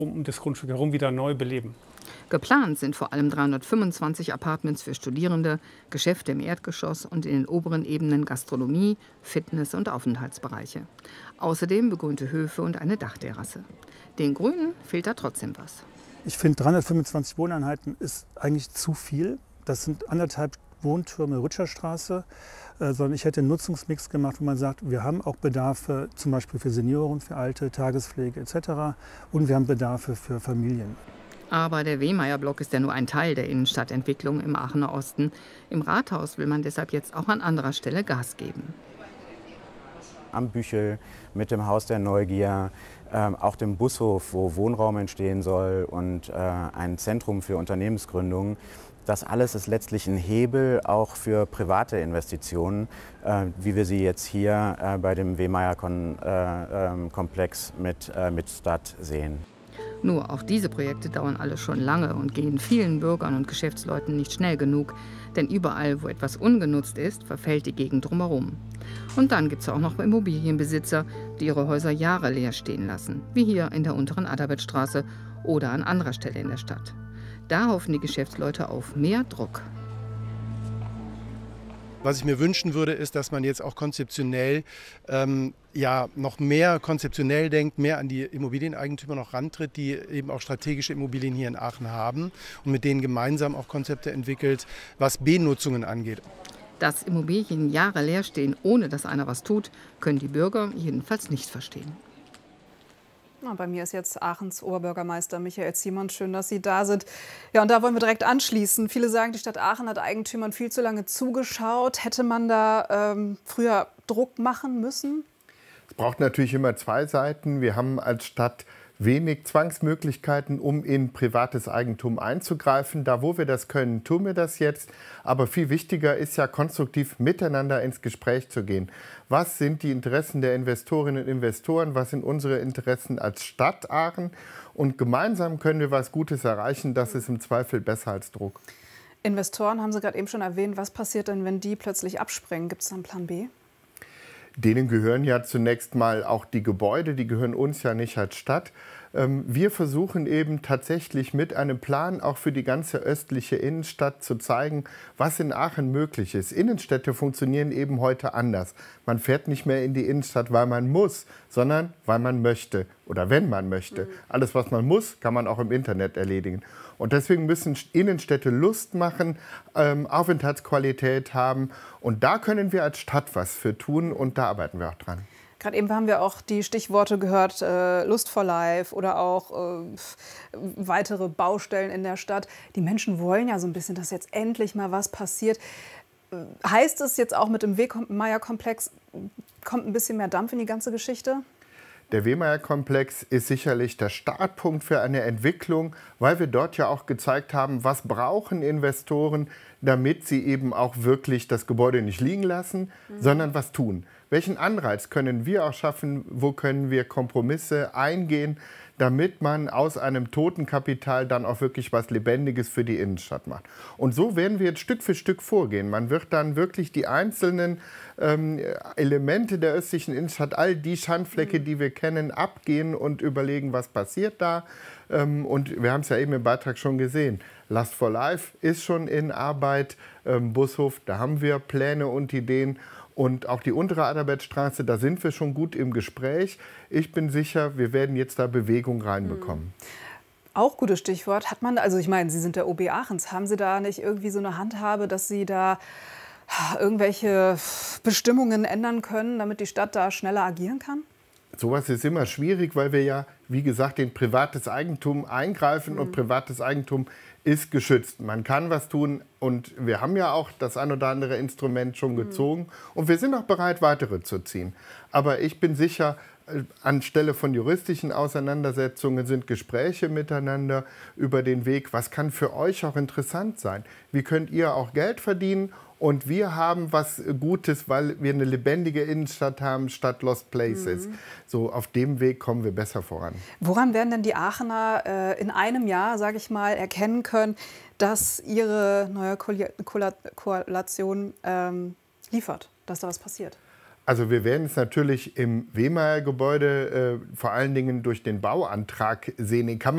um das Grundstück herum wieder neu beleben. Geplant sind vor allem 325 Apartments für Studierende, Geschäfte im Erdgeschoss und in den oberen Ebenen Gastronomie, Fitness- und Aufenthaltsbereiche. Außerdem begrünte Höfe und eine Dachterrasse. Den Grünen fehlt da trotzdem was. Ich finde 325 Wohneinheiten ist eigentlich zu viel. Das sind 1,5 Wohntürme Rütscherstraße, sondern ich hätte einen Nutzungsmix gemacht, wo man sagt, wir haben auch Bedarfe zum Beispiel für Senioren, für Alte, Tagespflege etc. Und wir haben Bedarfe für Familien. Aber der Wehmeyer-Block ist ja nur ein Teil der Innenstadtentwicklung im Aachener Osten. Im Rathaus will man deshalb jetzt auch an anderer Stelle Gas geben. Am Büchel, mit dem Haus der Neugier, auch dem Bushof, wo Wohnraum entstehen soll und ein Zentrum für Unternehmensgründung. Das alles ist letztlich ein Hebel auch für private Investitionen, wie wir sie jetzt hier bei dem Wehmeyer-Komplex mit Stadt sehen. Nur auch diese Projekte dauern alle schon lange und gehen vielen Bürgern und Geschäftsleuten nicht schnell genug. Denn überall, wo etwas ungenutzt ist, verfällt die Gegend drumherum. Und dann gibt es auch noch Immobilienbesitzer, die ihre Häuser Jahre leer stehen lassen, wie hier in der unteren Adalbertstraße oder an anderer Stelle in der Stadt. Da hoffen die Geschäftsleute auf mehr Druck. Was ich mir wünschen würde, ist, dass man jetzt auch konzeptionell noch mehr konzeptionell denkt, mehr an die Immobilieneigentümer noch rantritt, die eben auch strategische Immobilien hier in Aachen haben und mit denen gemeinsam auch Konzepte entwickelt, was Benutzungen angeht. Dass Immobilien Jahre leer stehen, ohne dass einer was tut, können die Bürger jedenfalls nicht verstehen. Na, bei mir ist jetzt Aachens Oberbürgermeister Michael Ziemann. Schön, dass Sie da sind. Ja, und da wollen wir direkt anschließen. Viele sagen, die Stadt Aachen hat Eigentümern viel zu lange zugeschaut. Hätte man da früher Druck machen müssen? Es braucht natürlich immer zwei Seiten. Wir haben als Stadt wenig Zwangsmöglichkeiten, um in privates Eigentum einzugreifen. Da, wo wir das können, tun wir das jetzt. Aber viel wichtiger ist ja, konstruktiv miteinander ins Gespräch zu gehen. Was sind die Interessen der Investorinnen und Investoren? Was sind unsere Interessen als Stadt Aachen? Und gemeinsam können wir was Gutes erreichen. Das ist im Zweifel besser als Druck. Investoren haben Sie gerade eben schon erwähnt. Was passiert denn, wenn die plötzlich abspringen? Gibt es da einen Plan B? Denen gehören ja zunächst mal auch die Gebäude, die gehören uns ja nicht als Stadt. Wir versuchen eben tatsächlich mit einem Plan auch für die ganze östliche Innenstadt zu zeigen, was in Aachen möglich ist. Innenstädte funktionieren eben heute anders. Man fährt nicht mehr in die Innenstadt, weil man muss, sondern weil man möchte oder wenn man möchte. Alles, was man muss, kann man auch im Internet erledigen. Und deswegen müssen Innenstädte Lust machen, Aufenthaltsqualität haben. Und da können wir als Stadt was für tun und da arbeiten wir auch dran. Gerade eben haben wir auch die Stichworte gehört, Lust for Life oder auch weitere Baustellen in der Stadt. Die Menschen wollen ja so ein bisschen, dass jetzt endlich mal was passiert. Heißt es jetzt auch mit dem Wehmeyer-Komplex, kommt ein bisschen mehr Dampf in die ganze Geschichte? Der Wehmeyer-Komplex ist sicherlich der Startpunkt für eine Entwicklung, weil wir dort ja auch gezeigt haben, was brauchen Investoren, damit sie eben auch wirklich das Gebäude nicht liegen lassen, sondern was tun. Welchen Anreiz können wir auch schaffen, wo können wir Kompromisse eingehen, damit man aus einem toten Kapital dann auch wirklich was Lebendiges für die Innenstadt macht. Und so werden wir jetzt Stück für Stück vorgehen. Man wird dann wirklich die einzelnen Elemente der östlichen Innenstadt, all die Schandflecke, die wir kennen, abgehen und überlegen, was passiert da. Und wir haben es ja eben im Beitrag schon gesehen. Lust for Life ist schon in Arbeit. Bushof, da haben wir Pläne und Ideen. Und auch die untere Adalbertstraße, da sind wir schon gut im Gespräch. Ich bin sicher, wir werden jetzt da Bewegung reinbekommen. Auch gutes Stichwort. Hat man, also ich meine, Sie sind der OB Aachens. Haben Sie da nicht irgendwie so eine Handhabe, dass Sie da irgendwelche Bestimmungen ändern können, damit die Stadt da schneller agieren kann? Sowas ist immer schwierig, weil wir ja, wie gesagt, in privates Eigentum eingreifen und privates Eigentum ist geschützt. Man kann was tun und wir haben ja auch das ein oder andere Instrument schon gezogen und wir sind auch bereit, weitere zu ziehen. Aber ich bin sicher, anstelle von juristischen Auseinandersetzungen sind Gespräche miteinander über den Weg, was kann für euch auch interessant sein. Wie könnt ihr auch Geld verdienen? Und wir haben was Gutes, weil wir eine lebendige Innenstadt haben, statt Lost Places. So auf dem Weg kommen wir besser voran. Woran werden denn die Aachener in einem Jahr, sage ich mal, erkennen können, dass ihre neue Koalition liefert, dass da was passiert? Also wir werden es natürlich im Wehmeyer-Gebäude vor allen Dingen durch den Bauantrag sehen. Den kann man